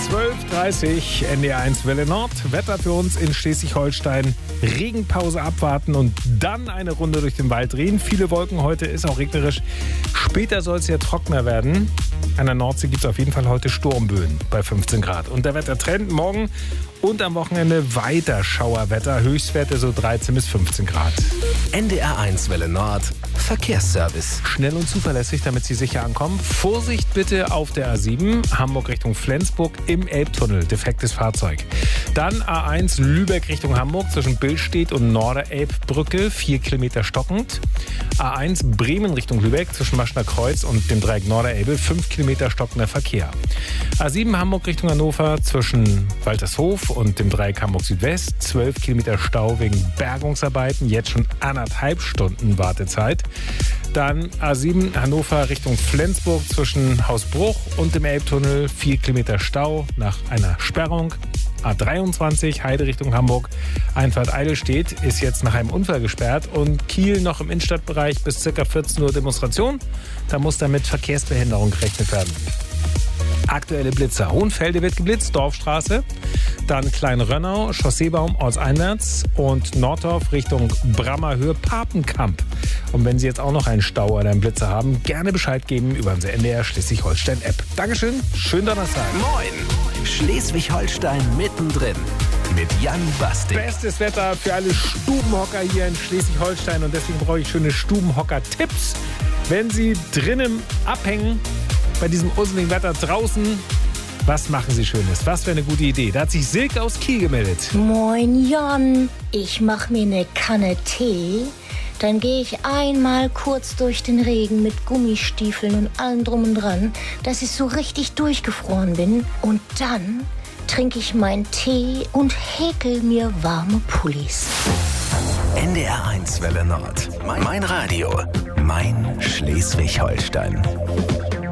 12:30 NDR1 Welle Nord. Wetter für uns in Schleswig-Holstein. Regenpause abwarten und dann eine Runde durch den Wald drehen. Viele Wolken, heute ist auch regnerisch. Später soll es ja trockener werden. An der Nordsee gibt es auf jeden Fall heute Sturmböen bei 15 Grad. Und der Wettertrend morgen und am Wochenende weiter Schauerwetter. Höchstwerte so 13 bis 15 Grad. NDR1 Welle Nord. Verkehrsservice. Schnell und zuverlässig, damit Sie sicher ankommen. Vorsicht bitte auf der A7, Hamburg Richtung Flensburg im Elbtunnel, defektes Fahrzeug. Dann A1 Lübeck Richtung Hamburg zwischen Billstedt und Norderelbbrücke, 4 Kilometer stockend. A1 Bremen Richtung Lübeck zwischen Maschner Kreuz und dem Dreieck Norderelbe, 5 Kilometer stockender Verkehr. A7 Hamburg Richtung Hannover zwischen Waltershof und dem Dreieck Hamburg Südwest, 12 Kilometer Stau wegen Bergungsarbeiten, jetzt schon 1,5 Stunden Wartezeit. Dann A7 Hannover Richtung Flensburg zwischen Hausbruch und dem Elbtunnel, 4 Kilometer Stau nach einer Sperrung. A23 Heide Richtung Hamburg, Einfahrt Eidelstedt ist jetzt nach einem Unfall gesperrt und Kiel noch im Innenstadtbereich bis ca. 14 Uhr Demonstration. Da muss dann mit Verkehrsbehinderung gerechnet werden. Aktuelle Blitzer. Hohenfelde wird geblitzt, Dorfstraße. Dann Kleinrönnau, Chausseebaum ortseinwärts und Norddorf Richtung Brammerhöhe, Papenkamp. Und wenn Sie jetzt auch noch einen Stau oder einen Blitzer haben, gerne Bescheid geben über unsere NDR Schleswig-Holstein-App. Dankeschön, schönen Donnerstag. Moin! Schleswig-Holstein mittendrin mit Jan Bastik. Bestes Wetter für alle Stubenhocker hier in Schleswig-Holstein und deswegen brauche ich schöne Stubenhocker-Tipps. Wenn Sie drinnen abhängen, bei diesem unseligen Wetter draußen, was machen Sie Schönes? Was wäre eine gute Idee? Da hat sich Silke aus Kiel gemeldet. Moin Jan, ich mache mir eine Kanne Tee, dann gehe ich einmal kurz durch den Regen mit Gummistiefeln und allem drum und dran, dass ich so richtig durchgefroren bin und dann trinke ich meinen Tee und häkel mir warme Pullis. NDR1 Welle Nord. Mein Radio. Mein Schleswig-Holstein.